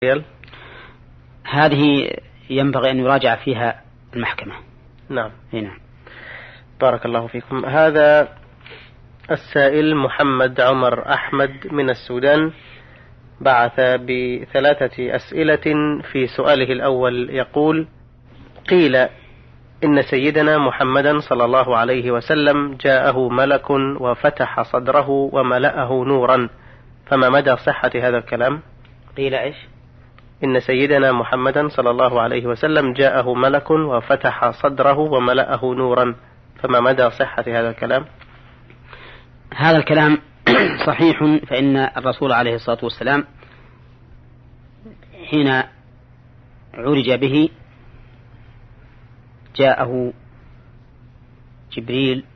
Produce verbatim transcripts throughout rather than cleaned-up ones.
هذه ينبغي أن يراجع فيها المحكمة. نعم. هنا. بارك الله فيكم. هذا السائل محمد عمر أحمد من السودان بعث بثلاثة أسئلة. في سؤاله الأول يقول: قيل إن سيدنا محمدا صلى الله عليه وسلم جاءه ملك وفتح صدره وملأه نورا، فما مدى صحة هذا الكلام؟ قيل إيش؟ إن سيدنا محمدا صلى الله عليه وسلم جاءه ملك وفتح صدره وملأه نورا، فما مدى صحة هذا الكلام؟ هذا الكلام صحيح، فإن الرسول عليه الصلاة والسلام حين عرج به جاءه جبريل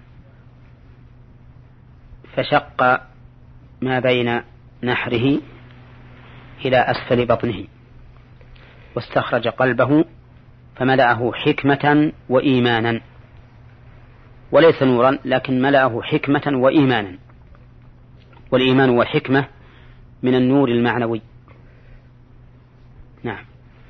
فشق ما بين نحره إلى أسفل بطنه واستخرج قلبه فملأه حكمة وإيمانا، وليس نورا لكن ملأه حكمة وإيمانا، والإيمان والحكمة من النور المعنوي. نعم.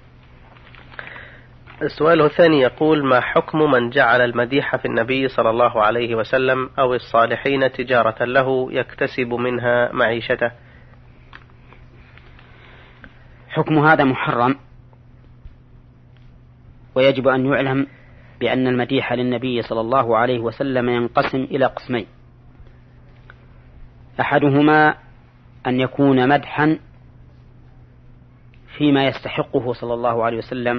السؤال الثاني يقول: ما حكم من جعل المديح في النبي صلى الله عليه وسلم أو الصالحين تجارة له يكتسب منها معيشته؟ حكم هذا محرم، ويجب أن يعلم بأن المديح للنبي صلى الله عليه وسلم ينقسم إلى قسمين: أحدهما أن يكون مدحا فيما يستحقه صلى الله عليه وسلم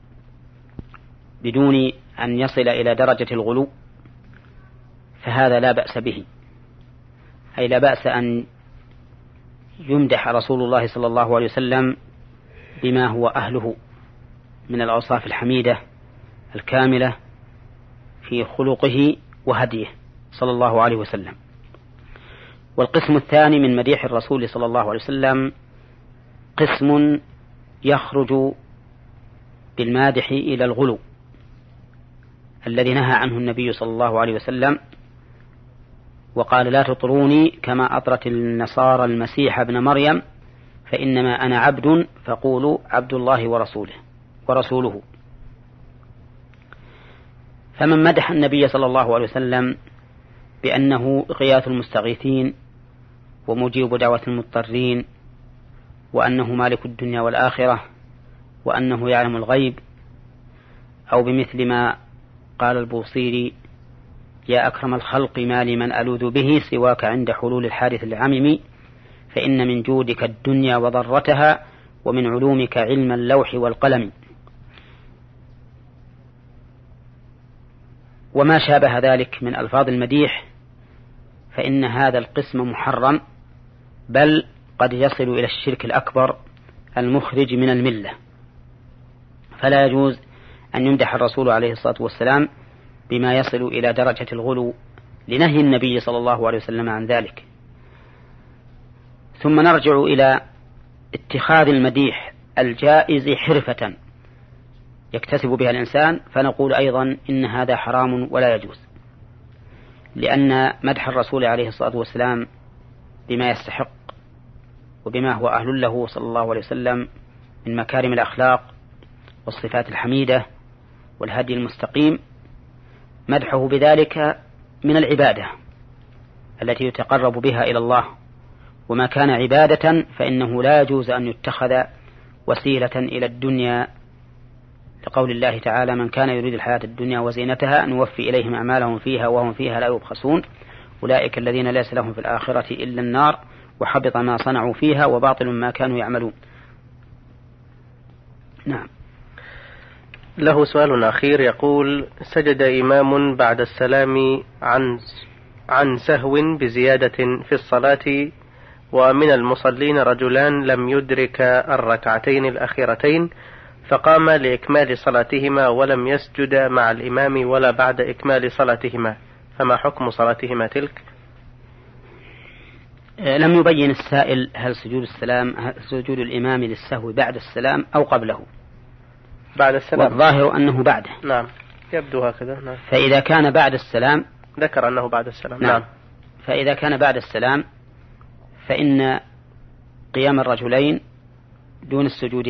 بدون أن يصل إلى درجة الغلو، فهذا لا بأس به، أي لا بأس أن يمدح رسول الله صلى الله عليه وسلم بما هو أهله من الأوصاف الحميدة الكاملة في خلقه وهديه صلى الله عليه وسلم. والقسم الثاني من مديح الرسول صلى الله عليه وسلم قسم يخرج بالمادح إلى الغلو الذي نهى عنه النبي صلى الله عليه وسلم وقال: لا تطروني كما أطرت النصارى المسيح ابن مريم فإنما أنا عبد فقولوا عبد الله ورسوله ورسوله. فمن مدح النبي صلى الله عليه وسلم بأنه غياث المستغيثين ومجيب دعوة المضطرين وأنه مالك الدنيا والآخرة وأنه يعلم الغيب، أو بمثل ما قال البوصيري: يا أكرم الخلق ما لمن ألوذ به سواك عند حلول الحادث العمم، فإن من جودك الدنيا وضرتها ومن علومك علم اللوح والقلم. وما شابه ذلك من ألفاظ المديح فإن هذا القسم محرم، بل قد يصل إلى الشرك الأكبر المخرج من الملة، فلا يجوز أن يمدح الرسول عليه الصلاة والسلام بما يصل إلى درجة الغلو لنهي النبي صلى الله عليه وسلم عن ذلك. ثم نرجع إلى اتخاذ المديح الجائز حرفة يكتسب بها الإنسان، فنقول أيضا إن هذا حرام ولا يجوز، لأن مدح الرسول عليه الصلاة والسلام بما يستحق وبما هو أهل له صلى الله عليه وسلم من مكارم الأخلاق والصفات الحميدة والهدي المستقيم، مدحه بذلك من العبادة التي يتقرب بها إلى الله، وما كان عبادة فإنه لا يجوز أن يتخذ وسيلة إلى الدنيا، لقول الله تعالى: من كان يريد الحياة الدنيا وزينتها نوفي إليهم أعمالهم فيها وهم فيها لا يبخسون أولئك الذين ليس لهم في الآخرة إلا النار وحبط ما صنعوا فيها وباطل ما كانوا يعملون. نعم. له سؤال أخير يقول: سجد إمام بعد السلام عن عن سهو بزيادة في الصلاة، ومن المصلين رجلان لم يدرك الركعتين الأخيرتين، فقام لإكمال صلاتهما ولم يسجد مع الإمام ولا بعد إكمال صلاتهما، فما حكم صلاتهما تلك؟ لم يبين السائل هل سجود السلام هل سجود الإمام للسهو بعد السلام أو قبله. بعد السلام، والظاهر أنه بعده. نعم، يبدو هكذا. نعم. فإذا كان بعد السلام، ذكر أنه بعد السلام. نعم. نعم. فإذا كان بعد السلام فإن قيام الرجلين دون السجود